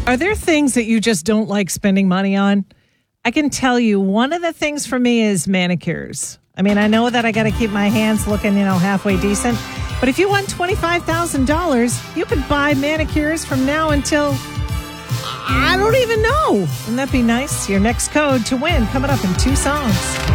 Are there things that you just don't like spending money on? I can tell you one of the things for me is manicures. I mean, I know that I got to keep my hands looking, halfway decent. But if you want $25,000, you could buy manicures from now until, I don't even know. Wouldn't that be nice? Your next code to win coming up in 2 songs.